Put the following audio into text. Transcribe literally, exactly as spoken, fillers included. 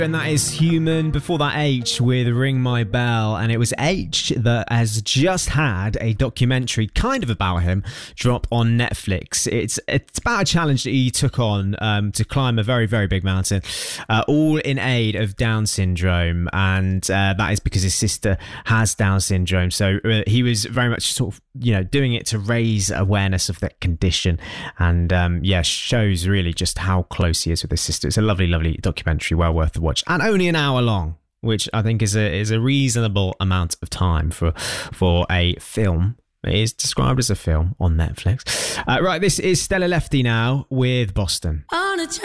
And that is Human. Before that, H with Ring My Bell. And it was H that has just had a documentary kind of about him drop on Netflix. It's it's about a challenge that he took on um, to climb a very, very big mountain, uh, all in aid of Down syndrome. And uh, that is because his sister has Down syndrome. So uh, he was very much sort of, you know, doing it to raise awareness of that condition. And um, yeah, shows really just how close he is with his sister. It's a lovely, lovely documentary, well worth the watch. And only an hour long, which I think is a is a reasonable amount of time for for a film. It is described as a film on Netflix. Uh, right, this is Stella Lefty now with Boston.